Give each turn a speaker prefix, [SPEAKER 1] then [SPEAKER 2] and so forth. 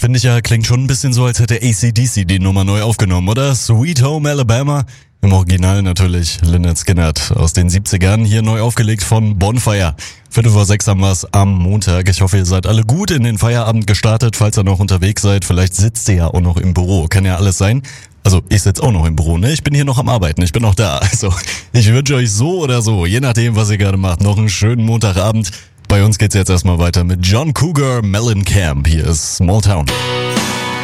[SPEAKER 1] finde ich ja, klingt schon ein bisschen so, als hätte AC/DC die Nummer neu aufgenommen, oder? Sweet Home Alabama. Im Original natürlich Lynyrd Skynyrd aus den 70ern, hier neu aufgelegt von Bonfire. 5:05 haben wir's am Montag. Ich hoffe, ihr seid alle gut in den Feierabend gestartet, falls ihr noch unterwegs seid. Vielleicht sitzt ihr ja auch noch im Büro, kann ja alles sein. Also ich sitze auch noch im Büro, ne? Ich bin hier noch am Arbeiten, ich bin noch da. Also ich wünsche euch so oder so, je nachdem, was ihr gerade macht, noch einen schönen Montagabend. Bei uns geht's jetzt erstmal weiter mit John Cougar Mellencamp. Hier ist Small Town.